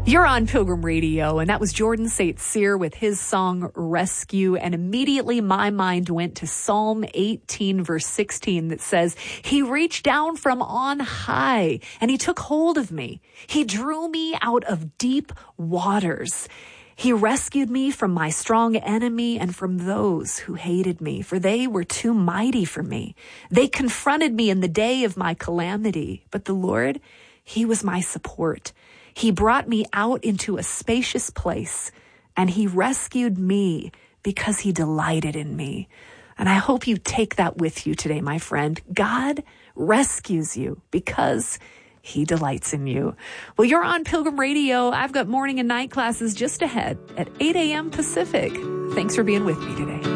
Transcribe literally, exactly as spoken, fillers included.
You're on Pilgrim Radio, and that was Jordan Saint Cyr with his song Rescue. And immediately my mind went to Psalm eighteen, verse sixteen, that says, He reached down from on high, and he took hold of me. He drew me out of deep waters. He rescued me from my strong enemy and from those who hated me, for they were too mighty for me. They confronted me in the day of my calamity, but the Lord, he was my support. He brought me out into a spacious place, and he rescued me because he delighted in me. And I hope you take that with you today, my friend. God rescues you because he delights in you. Well, you're on Pilgrim Radio. I've got morning and night classes just ahead at eight a.m. Pacific. Thanks for being with me today.